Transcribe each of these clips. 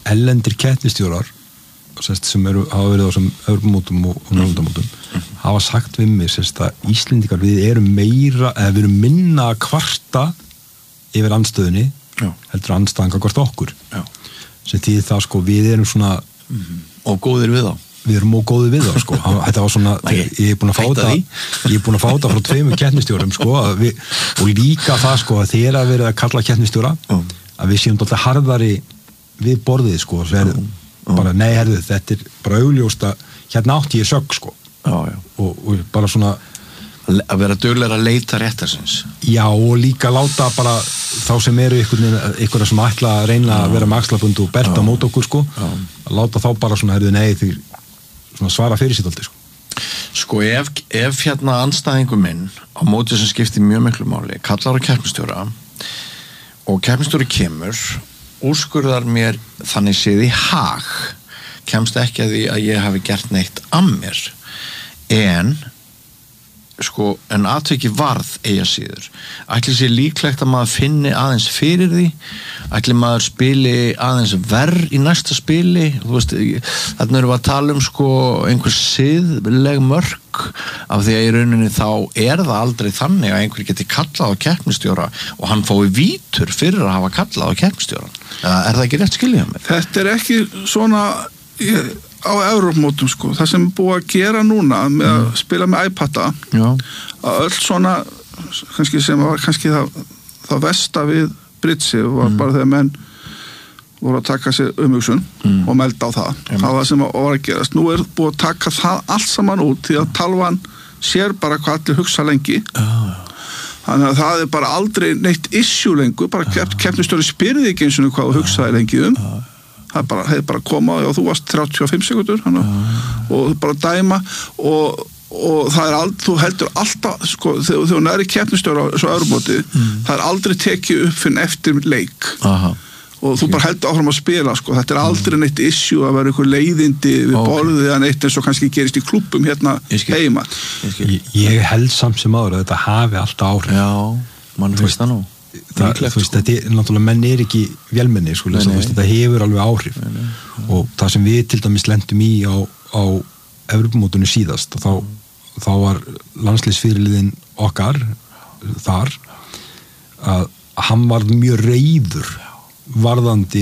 erlendir keppnisstjórar sem hafa verið á þessum Evrópumótum og Norðurlandamótum hafa sagt við mig að Íslendingar við erum minna að kvarta yfir andstöðunni heldur andstæðan gagnvart okkur sem þýðir það sko við erum svona og góðir við þá við erum góðir við þá sko þetta var svona ég er búin að fá þetta frá 2 keppnisstjórum sko og líka það sko að þeir að verið að kalla keppnisstjóra að við séum alltaf harðari við borðið sko bara nei herðu þetta bara augljóst að hérna átti ég sögg sko og bara svona að vera duglegur að leita réttarsins já og líka láta bara þá sem eru ykkur sem ætla að reyna að vera með axlabund og berta mót okkur sko að láta þá bara svona herðu nei því svona svara fyrir sitt aldrei sko ef hérna andstæðingur minn á móti sem skiptir mjög miklu máli kallar á keppnisstjóra og keppnisstjóri kemur úrskurðar mér þannig séð í hag kemst ekki að því að ég hafi gert neitt að mér en atviki varð eigi að síður ætli sé líklegt að maður finni aðeins fyrir því ætli maður spili aðeins verð í næsta spili þú veist, þarna erum við að tala sko einhver siðleg mörk af því að í rauninni þá það aldrei þannig að einhver geti kallað á keppnisstjóra og hann fái vítur fyrir að hafa kallað á keppnisstjóran það ekki rétt skiljað mér? Þetta ekki svona á Evrópumótum sko, það sem búið að gera núna með að spila með iPada að öll svona kannski sem var kannski það versta við Britsi var bara þegar menn voru að taka sér umhugsun og melda á það var sem var að gerast, nú búið að taka það allt saman út því að talvan sér bara hvað allir hugsa lengi þannig að það bara aldrei neitt issue lengur, bara keppnisstjóri spyrði ekki eins og hvað þú hugsaði lengi það hefði bara komað og þú varst 35 sekundur og bara dæma og það aldrei, þú heldur alltaf sko, þegar þú næri keppnisstjóra á svo Evrópumóti það aldrei tekið upp fyrir eftir leik og þú bara heldur áfram að spila sko, þetta aldrei neitt issue að vera einhver leiðindi við borðið eða neitt eins og kannski gerist í klubbum hérna heima ég held samt sem áður að þetta hafi alltaf áhrif mann finnst það nú þú veist, þetta náttúrulega menn ekki vélmenni, sko, þetta hefur alveg áhrif og það sem við til dæmis lendum í á Evrópumótinu síðast þá var landsliðsfyrirliðinn okkar þar að hann var mjög reiður varðandi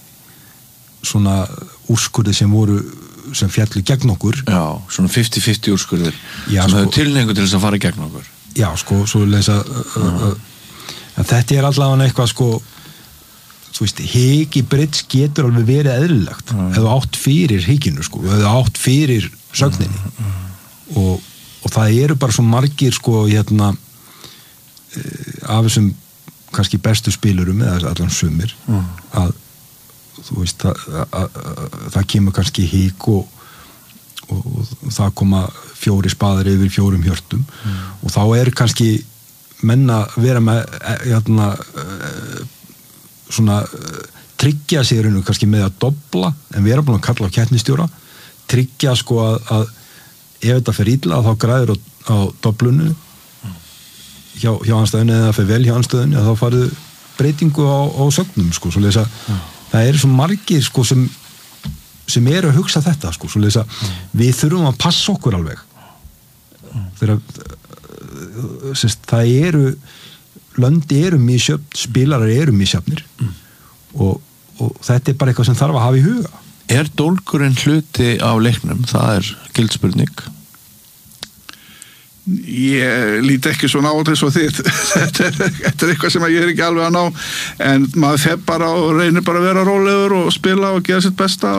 svona úrskurði sem fjallu gegn okkur svona 50-50 úrskurðir sem höfðu tilhneigingu til þess að fara gegn okkur sko, svo lesa en þetta allavega eitthvað sko þú veist, hik í Brits getur alveg verið eðlilegt eða átt fyrir hikinu sko, eða átt fyrir sögninni og það eru bara svo margir sko hérna af þessum kannski bestu spilurum eða allan sumir að þú veist það kemur kannski hik og það koma 4 spaðar yfir 4 hjörtum og þá kannski menn að vera með svona tryggja sig kannski með að dobla en vera búin að kalla á keppnisstjóra tryggja sko að ef þetta fer illa þá græður á doblunu hjá anstöðunni eða fer vel hjá anstöðunni að þá farið breytingu á sögnum sko, svo lesa það svo margir sko sem að hugsa þetta sko, svo lesa við þurfum að passa okkur alveg þegar það löndi misjöfn, spilarar misjafnir og þetta bara eitthvað sem þarf að hafa í huga dólgurinn hluti á leiknum? Það gildspurning Ég líti ekki svona á þess og þitt þetta eitthvað sem ég ekki alveg að ná en maður fer bara og reynir bara að vera rólegur og spila og gera sitt besta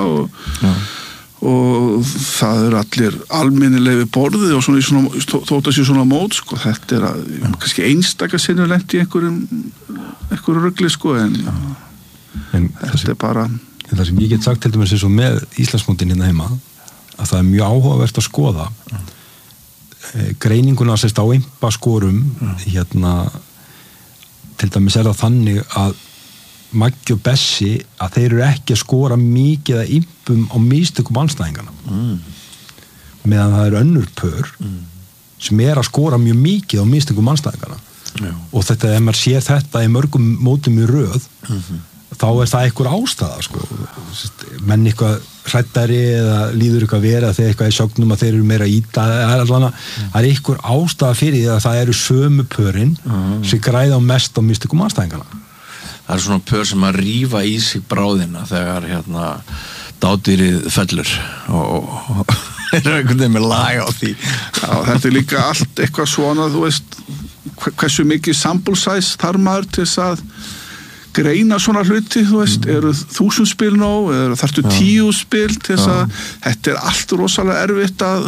og það allir almennilegi borðið og þótt að sé svona mót sko, þetta kannski einstaka sinnur lent í einhverju rugli sko en þetta bara það sem ég get sagt til dæmis eins og með Íslandsmótin hérna heima að það mjög áhugavert að skoða greininguna sérst á imbaskorum hérna til dæmis það þannig að Maggi og Bessi að þeir eru ekki að skora mikið að impum á mistökum andstæðingana meðan það önnur pör sem að skora mjög mikið á mistökum andstæðingana og þetta, ef maður sér þetta í mörgum mótum í röð þá það einhver ástæða sko. Menn eitthvað hræddari eða líður eitthvað verið að þeir eitthvað í sjóknum að þeir eru meira íta það einhver ástæða fyrir því að það eru sömu pörin sem græða mest á mistökum anstæðingana. Það svona pör sem að rífa í sig bráðina þegar dádýrið fellur og eru einhvern veginn með lag á því. Já, þetta líka allt eitthvað svona, þú veist, hversu mikið sample size þarf maður til þess að greina svona hluti, þú veist, eru 1000 spil nóg, eða þarftu 10 spil til þess að þetta allt rosalega erfitt að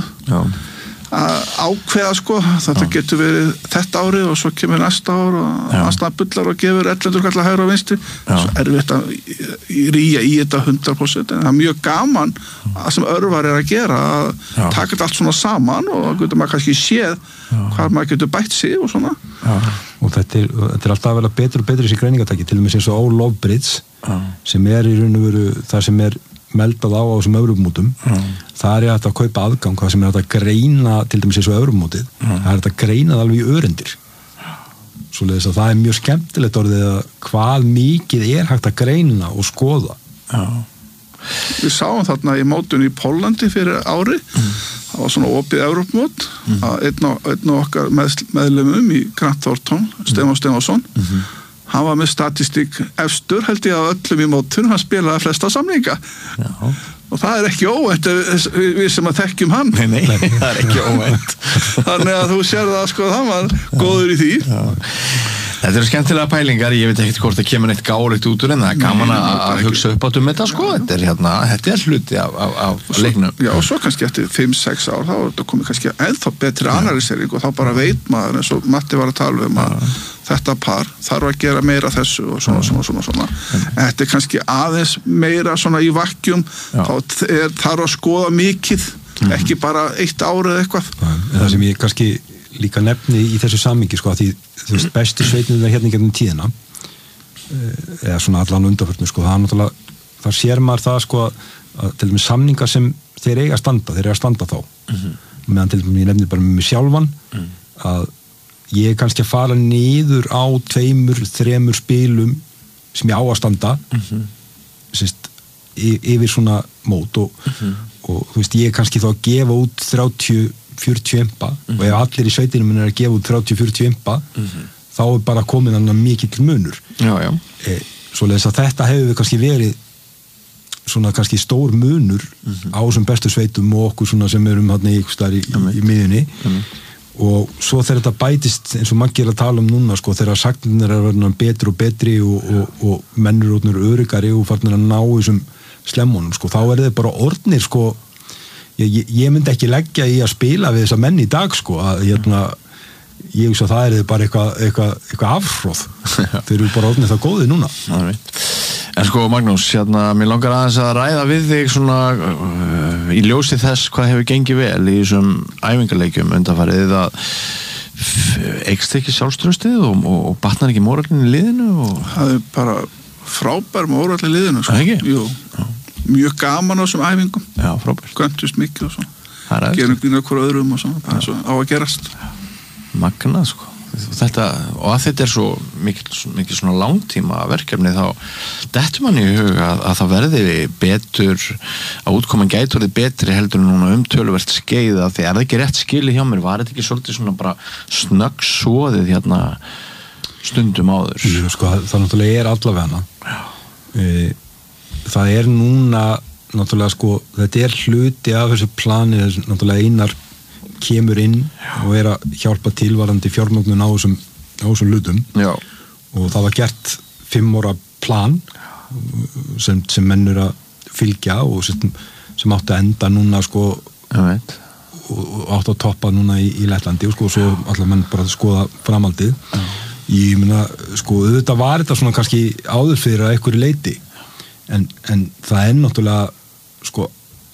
ákveða sko, þetta getur verið þetta árið og svo kemur næsta ár og aðstæða bullar og gefur 11 kallar hægra og vinstri, svo erfitt að ríja í þetta 100%, en það mjög gaman að sem örvar að gera að taka þetta allt svona saman og getur maður kannski séð hvað maður getur bætt sig og svona. Og þetta alltaf að vera betur og betur í þessi greiningatæki, til dæmis eins og Love Bridge sem í raun og veru það sem meldað á þessum Evrópumótum það hægt að kaupa aðgang, það sem hægt að greina til dæmis eins og Evrópumótið það hægt að greina það alveg í örendir svoleiðis að það mjög skemmtilegt orðið að hvað mikið hægt að greina og skoða. Við sáum þarna í mótun í Póllandi fyrir ári það var svona opið Evrópumót einn og okkar meðlumum í Grant Thornton, Stefán Stefánsson hann var með statistík efstur held ég að öllum í mótun, hann spilaði flesta samninga og það ekki óvænt við sem að þekkjum hann. Nei, það ekki óvænt. Þannig að þú sér það sko, hann var góður í því. Þetta eru skemmtilega pælingar, ég veit ekki hvort það kemur neitt gáleitt út úr en það gaman að hugsa upp átum þetta sko, þetta hluti af leiknum. Já, og svo kannski eftir 5-6 ár þá þetta komið kannski ennþá betri analysering og þá bara veit maður eins og Matti var að tala að þetta par þarf að gera meira þessu og svona. Þetta kannski aðeins meira svona í vakkjum, þá þarf að skoða mikið, ekki bara 1 ár eða eitthvað. Það sem ég kannski líka nefni í þessu sammingi sko, að því þú veist bestu sveitnirna hérna í gegnum tíðina eða svona allan undanförnum sko, það náttúrulega, þar sér maður það sko að til dæmis samningar sem þeir eiga að standa þá meðan til dæmis ég nefni bara með mig sjálfan að ég kannski að fara niður á 2-3 spilum sem ég á að standa sérst, yfir svona mót og þú veist ég kannski þá að gefa út 30-40 impa og ef allir í sveitinu minn að gefa út 30-40 impa þá bara komin hann mikill munur svoleiðis að þetta hefur við kannski verið svona kannski stór munur á þessum bestu sveitum og okkur svona sem erum hann í miðjunni og svo þegar þetta bætist eins og margir að tala núna sko þegar sagnirnir að verða betri og betri og mennur öryggari og farnir að ná þessum slemmunum sko, þá þeir bara orðnir sko ég myndi ekki leggja í að spila við þessa menn í dag sko að ég hugsa að það bara eitthvað afhróð þeir eru bara orðnir það góði núna. En sko Magnús, mér langar aðeins að ræða við þig svona í ljósi þess hvað hefur gengið vel í þessum æfingarleikjum undanfarið að eykst ekki sjálfstraustið og batnar ekki mórallin í liðinu það bara frábær mórallin í liðinu sko. Jú, mjög gaman á þessum æfingum. Já, frábært. Göntust mikið og svona. Gerum glínu okkur öðrum og svona, það svo á að gerast. Magnað sko. Og að þetta svo mikið svona langtíma verkefni þá dettur mann í hug að það verði betur að útkoman gæti orðið betri heldur en núna töluvert skeið að því það ekki rétt skilið hjá mér, var þetta ekki svolítið svona bara snöggsoðið stundum áður? Jú, sko, það náttúrulega allavega það núna náttúrulega sko, þetta hluti af þessu plani, náttúrulega Einar kemur inn og að hjálpa tilvarandi fjármögnun á þessum hlutum. Já. Og það var gert 5 ára plan sem mennur að fylgja og sem átti að enda núna sko og átti að toppa núna í Lettlandi og sko svo allar menn bara að skoða framhaldið. Ég meina sko auðvitað var þetta svona kannski áður fyrir að einhverju leiti en það náttúrulega sko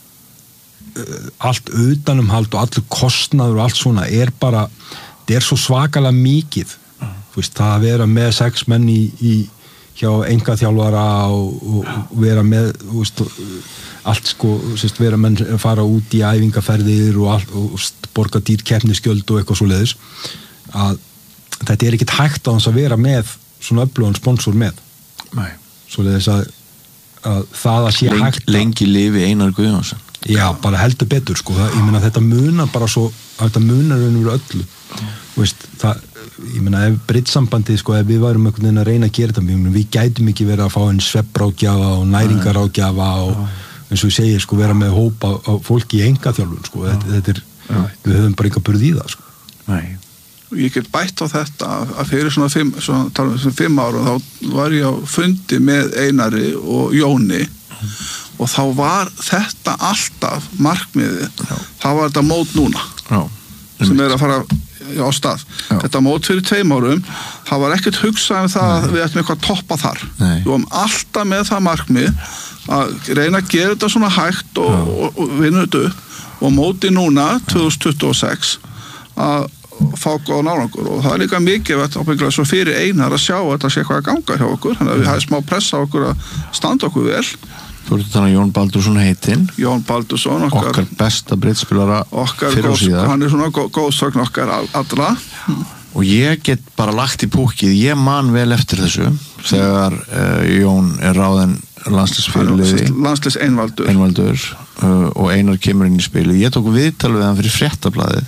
allt utanumhald og allur kostnaður og allt svona bara, það svo svakalega mikið veist, það að vera með 6 menn hjá engaþjálfara og vera með veist, allt sko, vera menn að fara út í æfingaferðir og borga dýr keppnisgjöld og eitthvað svoleiðis að þetta ekkert hægt á þess að vera með svona öflugan sponsor með. Nei. svoleiðis að það að sé hægt lengi lifi Einar Guðjónsson. Já, bara heldur betur sko, ég meina þetta munar bara svo, þetta munar yfir öllu, veist, ég meina ef brittsambandið sko, ef við værum einhvern veginn að reyna að gera þetta, við gætum ekki verið að fá einn svefnráðgjafa og næringaráðgjafa og eins og ég segir sko, vera með hópa á fólki í engaþjálfun sko, þetta við höfum bara ekki að burða í það sko. Nei. Ég get bætt á þetta að fyrir svona 5 ára þá var ég á fundi með Einari og Jóni og þá var þetta alltaf markmiðið, þá var þetta mót núna sem að fara á stað. Þetta mót fyrir 2 árum, það var ekkert hugsað það að við ættum eitthvað að toppa þar. Við varum alltaf með það markmið að reyna að gera þetta svona hægt og vinna þetta upp og móti núna 2026 að fá góðan árangur og það líka mikið ábyggilega svo fyrir Einar að sjá að þetta sé eitthvað að ganga hjá okkur, þannig að við hafum smá pressa á okkur að standa okkur vel. Þú ert þannig að Jón Baldursson heitinn. Jón Baldursson, okkar besta britspilara fyrir og síðar. Hann svona góðsögn okkar allra. Og ég get bara lagt í púkið, ég man vel eftir þessu þegar Jón ráðinn landsliðsfyrirliði. Landsliðs einvaldur og Einar kemur inn í spilið. Ég tók viðtal við hann fyrir Fréttablaðið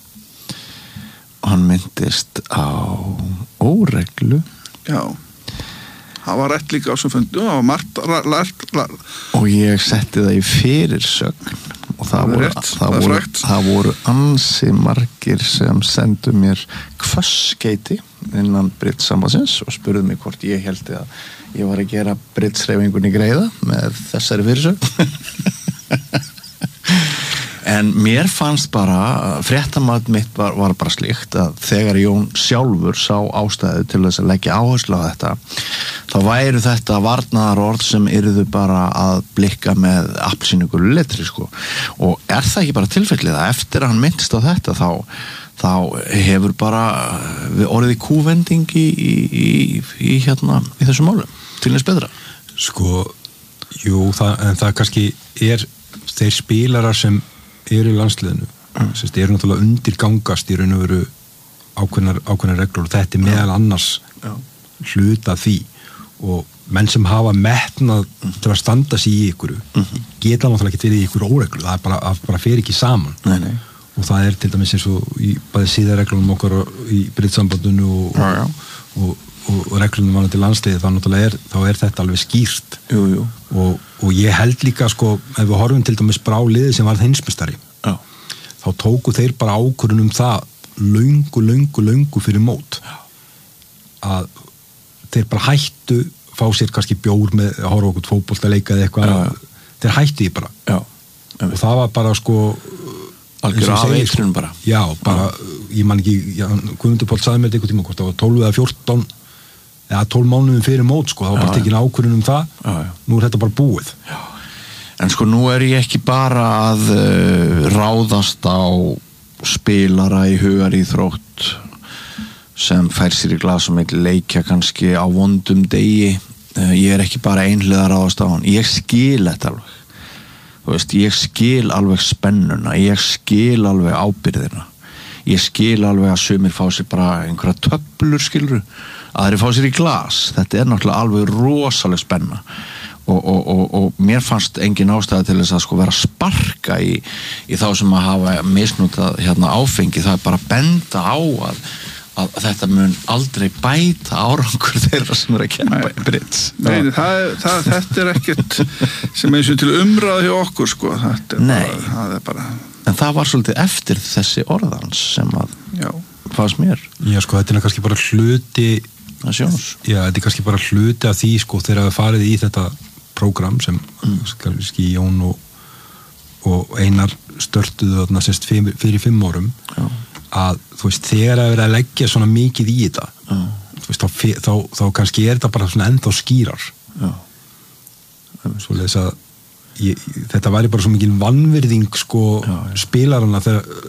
og hann myndist á óreglu. Já. Það var rétt líka á svo fundi og það var margt og ég setti það í fyrirsögn og það voru ansi margir sem sendu mér kvösskeiti innan Brittssambandsins og spurðu mig hvort ég héldi að ég var að gera Brittshreyfingunni greiða með þessari fyrirsögn en mér fannst bara fréttamat mitt var bara slíkt að þegar Jón sjálfur sá ástæðu til þess að leggja áherslu á þetta þá væru þetta varnaðarorð sem yrðu bara að blikka með appelsínugulu letri sko og það ekki bara tilfellið að eftir að hann minnst á þetta þá hefur bara orðið kúvending í þessu málum til þess betra sko, jú, en það kannski þeir spilarar sem eru í landsliðinu eru náttúrulega undirgangast í raun og veru ákveðnar reglur og þetta meðal annars hluta því og menn sem hafa metnað til að standa sig í ykkur geta náttúrulega ekki verið í ykkur óreglu það bara fer ekki saman nei. Og það til dæmis eins og í bæði síðarreglunum okkar í Brittsambandinu og reglunum varðandi landsliði þá náttúrulega þetta alveg skýrt jú. Og ég held líka sko ef við horfum til dæmis bara á liðið sem varð heimsmeistari þá tóku þeir bara ákvörðun það löngu fyrir mót að þeir bara hættu fá sér kannski bjór með að horfa okkur fótboltaleika eða eitthvað þeir hættu því bara og það var bara sko algjör afeitrun bara já, bara, ég man ekki Guðmundur Páll sagði mér þetta eitthvað tíma hvort það var 12 eða 14 eða 12 mánuðum fyrir mót sko, það var bara tekin ákvörðun það nú þetta bara búið en sko nú ég ekki bara að ráðast á spilara í hugaríþrótt sem fær sér í glas og mikil leikja kannski á vondum degi ég ekki bara einhliða að ráðast á hann ég skil þetta alveg þú veist, ég skil alveg spennuna ég skil alveg ábyrðina ég skil alveg að sumir fá sér bara einhverja töflur skilru aðri fá sér í glas þetta náttúrulega alveg rosaleg spenna og mér fannst engin ástæða til þess að sko vera að sparka í þá sem að hafa misnútað áfengi það bara að benda á að þetta mun aldrei bæta árangur þeirra sem að keppa í Brits Nei, þetta ekkert sem eins og til umræðu hjá okkur sko það bara en það var svolítið eftir þessi orðans sem að fannst mér Já sko, þetta kannski bara hluti þetta kannski bara hluti af því sko þegar það farið í þetta prógram sem kannski Jón og Einar störtuðu þarna sérst fyrir 5 árum að þú veist þegar að vera að leggja svona mikið í þetta þú veist þá kannski þetta bara svona ennþá skýrar svoleiðis að þetta væri bara svo mikil vanvirðing sko spilarana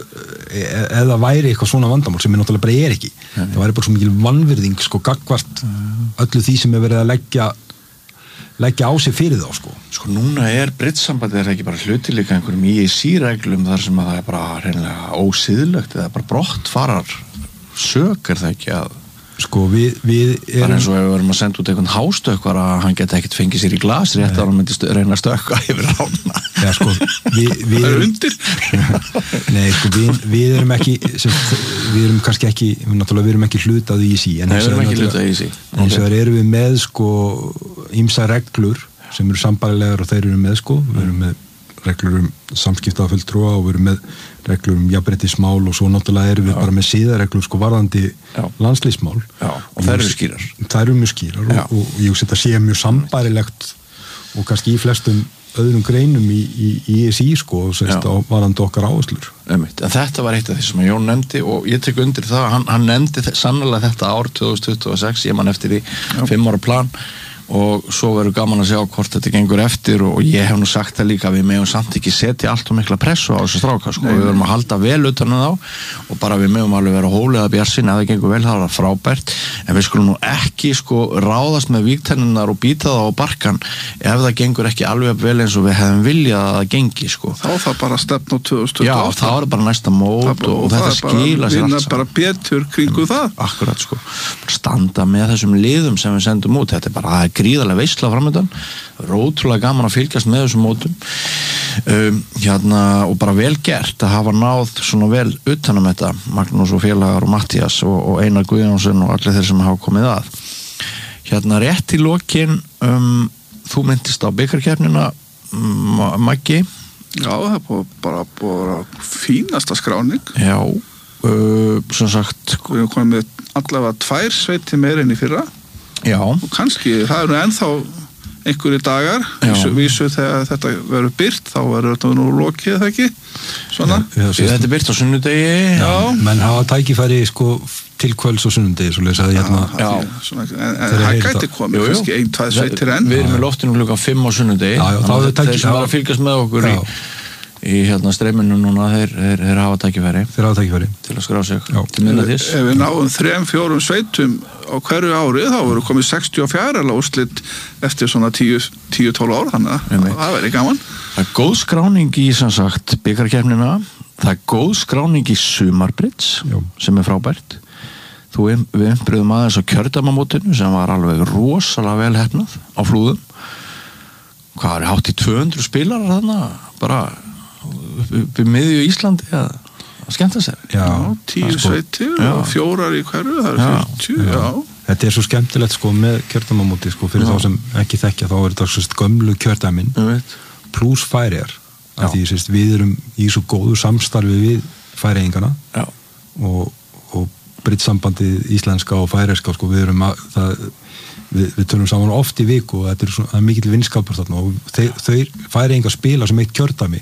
eða væri eitthvað svona vandamál sem náttúrulega bara ekki það væri bara svo mikil vanvirðing sko gagnvart öllu því sem verið að leggja á sig fyrir þá sko núna Brittsambandið ekki bara hluti líka einhverjum IEC-reglum þar sem að það bara reynilega ósiðlegt eða bara brottfarar sök það ekki að sko við bara eins og ef við verum að senda út einhvern hástökkvar að hann geti ekkert fengið sér í glas rétt að hann myndi reyna að stökka yfir rána já sko við erum undir nei sko við erum ekki við erum kannski ekki við erum ekki hlutað í sí en eins og erum við með sko ýmsa reglur sem eru sambærilegar og þeir eru með sko við erum með reglur samskiptafulltrúa og við erum með reglur jafnréttismál og svo náttúrulega erum við bara með siðareglur sko varðandi landslýsmál og þær eru skýrar þær eru mjög skýrar og ég hugsa þetta sé mjög sambærilegt og kannski í flestum öðrum greinum í ESI sko á varðandi okkar áherslur en þetta var eitt af því sem Jón nefndi og ég tek undir það, hann nefndi sannlega þetta ár 2026, ég man eftir því 5 ára plan og svo verður gaman að sjá hvort þetta gengur eftir og ég hef nú sagt það líka við megum samt ekki setja allt og mikla pressu á þessu stráka sko, við verðum að halda vel utan þá og bara við megum alveg vera hólið að bjarsin að það gengur vel, það er frábært en við skulum nú ekki sko ráðast með vígtenninar og býta það á barkan ef það gengur ekki alveg vel eins og við hefum viljað að það gengi sko þá það bara stefn á 2028 já, þá er bara næsta mót og þetta skila sér allt bara betur kringu það akkurat sko, standa með þessum liðum sem við sendum út, þetta er bara gríðarlega veisla framöndan, rótrúlega gaman að fylgjast með þessum mótum og bara vel gert að hafa náð svona vel utanum þetta Magnús og félagar og Mattías og Einar Guðjónsson og allir þeir sem hafa komið að rétt í lokin þú myndist á bikarkeppnina Maggi já, það er bara fínasta skráning já, sem sagt við erum komið með allavega 2 sveitir meira enn í fyrra já. Og kannski, það eru ennþá einhverju dagar, vísu þegar þetta verður byrt, þá verður þetta nú lokið eða ekki, svona þetta er byrt á sunnudegi menn hafa tækifæri sko til kvölds og sunnudegi, svo lesa en það gæti komið kannski 1-2 sveitir enn við erum í loftinu klukkan 5 á sunnudegi þeir sem var að fylgjast með okkur í streyminu núna þeir hafa tækifæri til að skrá sig til minna þess ef við náum 3-4 sveitum á hverju ári þá verður komið 64 úrslit eftir svona 10-12 ár þannig að það verður gaman það er góð skráning í sem sagt bikarkeppnina það er góð skráning í Sumarbrits sem er frábært við umbröðum aðeins á kjördæmamótinu sem var alveg rosalega vel heppnað á Flúðum hvað er hátt í 200 spilarar þarna bara upp í miðju Íslandi að skemmta sér 10 sveitir og 4 í hverju það er 40 þetta er svo skemmtilegt sko með kjördæmamóti sko fyrir þá sem ekki þekkja þá er þetta svo gömlu kjördæmin pluss Færeyjar af því við erum í svo góðu samstarfi við Færeyingana og brittsambandið íslenska og færeyska sko við erum við tölum saman oft í viku og þetta er mikill vinskapur þarna og þau Færeyingar spila sem eitt kjördæmi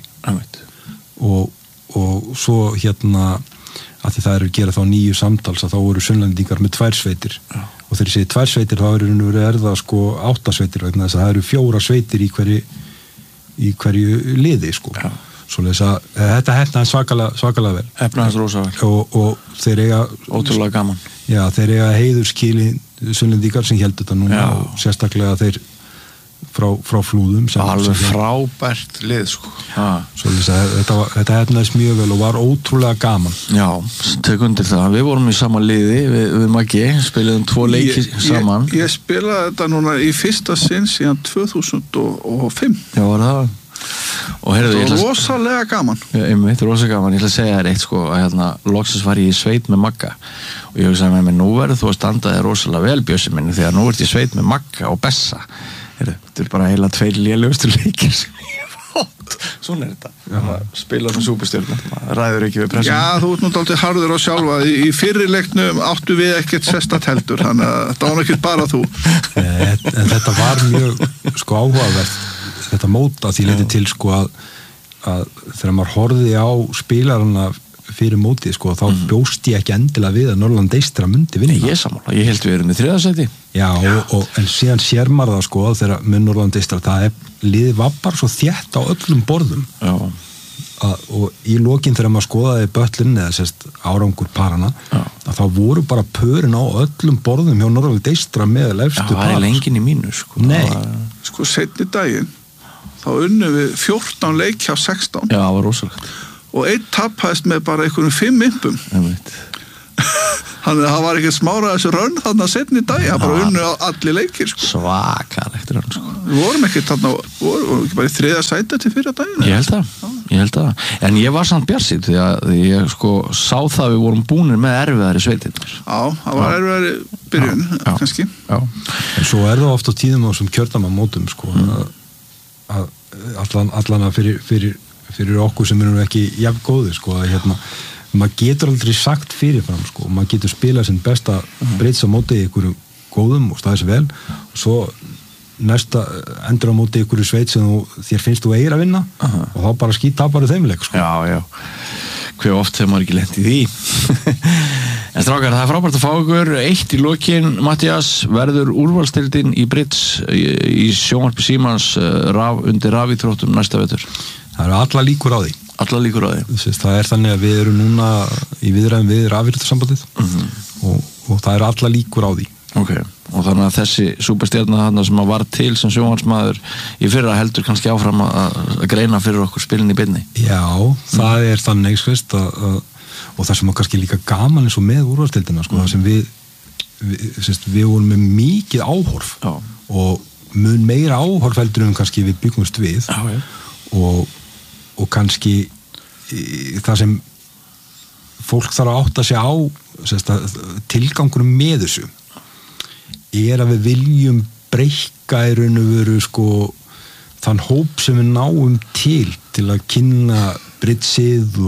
og svo að því það eru að gera þá 9 samtals að þá voru sunnlendingar með 2 sveitir og þegar ég segi 2 sveitir þá eru það sko 8 sveitir vegna þess að það eru 4 sveitir í hverju liði sko svoleiðis að þetta hefnaði svakalega vel hefnaðis rosa vel og þeir eiga ótrúlega gaman þeir eiga heiðurskili sunnlendingar sem héldu þetta núna og sérstaklega þeir frá Flúðum alveg frábært lið sko svoleiðis að þetta hefnaðist mjög vel og var ótrúlega gaman tek undir það, við vorum í sama liði við Maggi, spiliðum 2 leiki saman ég spilaði þetta núna í fyrsta sinn síðan 2005 var það og heyrðu, þetta var rosalega gaman rosalega gaman, ég ætla að segja þér eitt sko að loksins var ég í sveit með Magga og ég hugsaði með mér, nú verður þú að standa þér rosalega vel Bjössi minni, þegar nú ert ég í sveit með Magga og Bessa þetta er bara heila 2 lélegustu leikir sem ég hef átt svona er þetta, spila sem súpustjörn ræður ekki við pressum þú ert nú dálítið harður á sjálfa í fyrri leiknum áttu við ekkert sestat heldur þannig að þetta var ekki bara þú en þetta var mjög sko áhugavert þetta móta því leiti til sko að þegar maður horfði á spilarana fyrir mótið sko þá bjóst ég ekki endilega við að Norrland Eystra myndi vinna ég sammála, ég held við erum í 3. sæti en síðan sér maður það sko þegar með Norrland Eystra það liðið var bara svo þétt á öllum borðum og í lokin þegar maður skoðaði böllin eða sérst árangur parana að þá voru bara pörin á öllum borðum hjá Norrland Eystra með lefstu par það er lengin í mínu sko sko seinni daginn þá unnum við 14 leik hjá 16 það var rosalegt og einn tappaðist með bara einhverjum 5 impum Þannig að það var ekki smára þessu rönn þannig að setni dag, það bara unnu allir leikir sko. Svakalegt rönn sko. Við vorum ekki þarna, vorum ekki bara í 3. sæti til 4. daginn. Ég held það. En ég var samt bjartsýnn því að ég sko sá það við vorum búnir með erfiðari sveitirnar. Já, það var erfiðari byrjun, kannski. Já. En svo það oft á tíðum á þessum kjördæmamótum sko, að allan að fyrir okkur sem erum ekki jafn góðir sko, að maður getur aldrei sagt fyrirfram sko, maður getur spilað sinn besta breyts á móti ykkur góðum og staðis vel og svo næsta endur á móti ykkur sveit sem þér finnst þú eigir að vinna og þá bara tapar þeimleik sko. Já. Hver oft þegar maður ekki lent í því. En strákar, það frábært að fá ykkur. Eitt í lokin, Matthías, verður úrvalsdeildin í Brits í sjónvarpi Símans undir rafíþróttum næsta vetur? Það eru alla líkur á því. Alla líkur á því. Það er þannig að við erum núna í viðræðum við rafíþróttasambandið og það eru alla líkur á því. Ok, og þannig að þessi súperstjarna þarna sem var til sem sjónvarpsmaður í fyrra heldur kannski áfram að greina fyrir okkur spilin í beinni. Já, það er þannig og það sem er kannski líka gaman eins og með úrvalsdeildina sko, það sem við vorum með mikið áhorf og mun meira áhorf heldur en kannski við byggumst við og kannski það sem fólk þarf að átta sig á tilgangurum með þessu er að við viljum breyka í raun og veru sko þann hóp sem við náum til að kynna britsið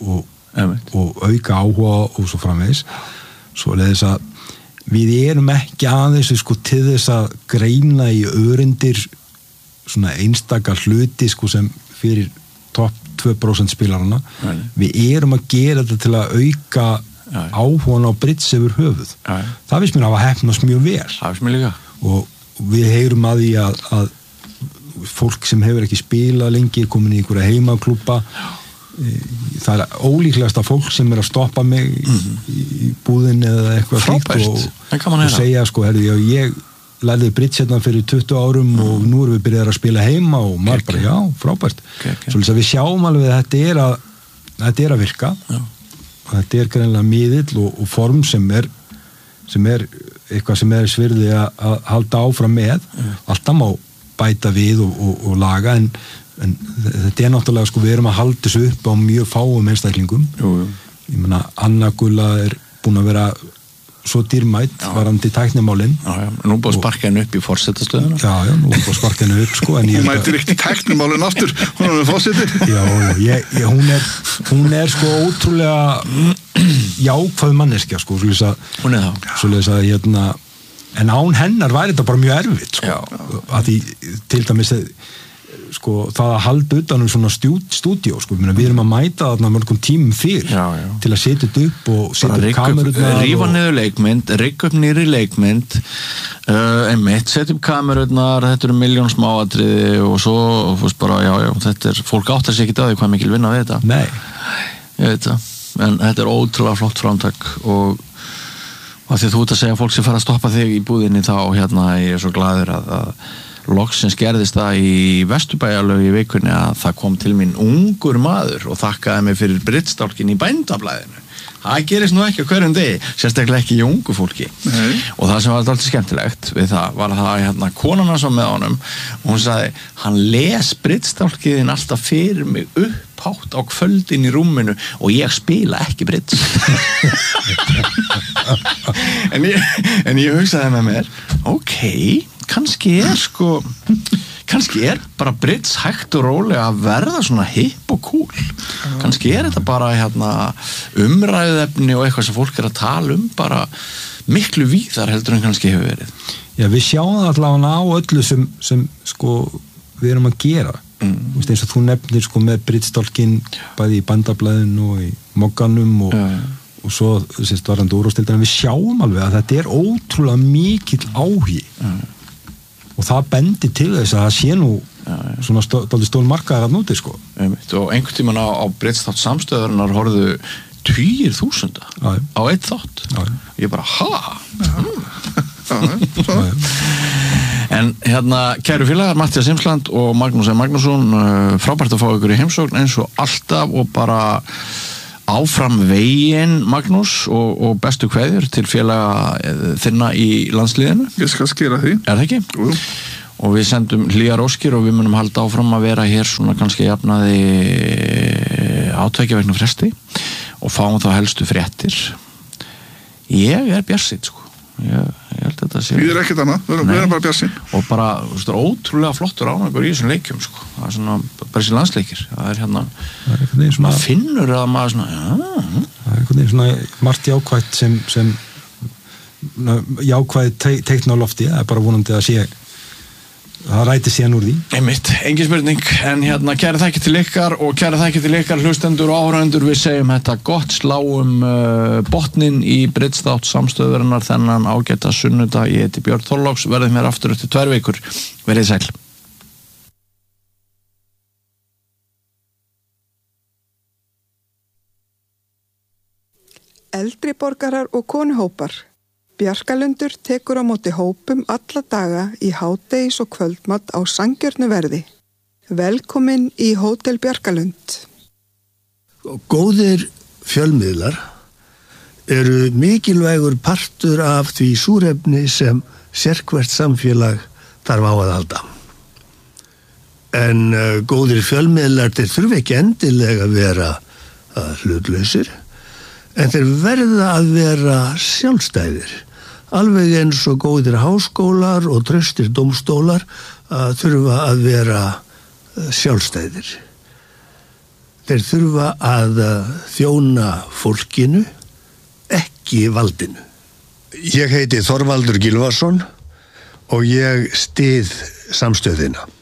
og auka áhuga og svo framvegis svo leiðis að við erum ekki aðeins sko til þess að greina í öryndir svona einstaka hluti sko sem fyrir topp 2% spilarana við erum að gera þetta til að auka áhugan á brits yfir höfuð það finnst mér að hafa heppnast mjög vel það finnst mér líka og við heyrum að því að fólk sem hefur ekki spilað lengi komin í einhverja heimaklúbba það er ólíklegasta fólk sem er að stoppa mig í búðin eða eitthvað slíkt og segja sko ég lærði brits hérna fyrir 20 árum og nú erum við byrjað að spila heima og maður bara já, frábært svolítið að við sjáum alveg að þetta er að virka og þetta er greinilega miðill og form sem er eitthvað sem er svirði að halda áfram með alltaf má bæta við og laga en þetta er náttúrulega sko við erum að halda þessu upp á mjög fáum einstaklingum ég meina Anna Gulla er búin að vera svo dýrmætt varandi tæknimálin nú búið að sparka henni upp í forsetastöðuna já, nú búið að sparka henni upp sko hún mætir ekki tæknimálin aftur hún er fórseti hún er sko ótrúlega jákvæð manneskja sko hún er það en án hennar væri þetta bara mjög erfitt sko að því til dæmis sko það að halda utan svona stúdíó sko, við erum að mæta þarna mörgum tímum fyrr til að setja þetta upp og setja upp kamerurnar rífa niður leikmynd, rigga upp nýri leikmynd einmitt, setja upp kamerurnar þetta eru miljón smáatriði og svo bara, þetta er fólk áttar sig ekki á því hvað mikil vinna við þetta nei, ég veit það, en þetta er ótrúlega flott framtak og að því þú ert að segja fólk sem fara að stoppa þig í búðinni þá ég er svo glaður að loksins gerðist það í Vesturbæjarlaug í vikunni að það kom til mín ungur maður og þakkaði mig fyrir britsstálkin í Bændablaðinu. Það gerist nú ekki á hverjum degi, sérstaklega ekki í ungu fólki. Og það sem var alltaf skemmtilegt við það var það konan hans var með honum og hún sagði, hann les britsstálkiðin alltaf fyrir mig upphátt á kvöldin í rúminu og ég spila ekki brits. en ég hugsaði með mér, kannski er bara brits hægt og rólega að verða svona hipp og cool kannski er þetta bara umræðefni og eitthvað sem fólk er að tala bara miklu víðar heldur en kannski hefur verið við sjáum það allavega á öllu sem sko við erum að gera eins og þú nefnir sko með britsstálkin bæði í Bændablaðinu og í Mogganum og svo varandi úrvalsdeildina við sjáum alveg að þetta er ótrúlega mikill áhugi og það bendir til þess að það sé nú svona stór markaðar að núti sko. Og einhvern tímann á britstátt samstöðurinnar horfðu 10.000 á eitt þátt. Ég bara, En kæru félagar, Matthías Simsland og Magnús Magnússon, frábært að fá ykkur í heimsókn eins og alltaf og bara áfram veginn Magnús og bestu kveðjur til félaga þinna í landsliðinu. Ég skal skera því. Er það ekki? Jú. Og við sendum hlýjar óskir og við munum halda áfram að vera hér svona kannski jafnaði átveikja vegna fresti og fáum þá helstu fréttir. Ég bjartsýnn sko. Ég held þetta sé. Við ekkert annað, við erum bara bjartsýnn. Og bara, þú veist, ótrúlega flottur árangur í þessum leikjum sko. Það er svona, bara þessi landsleikir. Það er hérna, maður finnur að maður svona, það er einhvern veginn svona margt jákvætt sem jákvæð teikn á lofti, það er bara vonandi að sé það ræti síðan úr því. Einmitt, engin spurning, en hérna kæra þakki til ykkar og kæra þakki til ykkar hlustendur og áhorfendur. Við segjum þetta gott, sláum botnin í Briddstátt samstöðurinnar þennan ágæta sunnudag. Ég heiti Björn Þorláks, verðið mér aftur eftir 2 vikur. Verið sæl. Eldri borgarar og konuhópar. Bjarkalundur tekur á móti hópum alla daga í hádegis og kvöldmat á sanngjörnu verði. Velkomin í Hótel Bjarkalund. Góðir fjölmiðlar eru mikilvægur partur af því súrefni sem sérhvert samfélag þarf á að halda. En góðir fjölmiðlar þeir þurfa ekki endilega að vera hlutlausir, en þeir verða að vera sjálfstæðir. Alveg eins og góðir háskólar og traustir dómstólar þurfa að vera sjálfstæðir. Þeir þurfa að þjóna fólkinu, ekki valdinu. Ég heiti Þorvaldur Gylfason og ég styð samstöðina.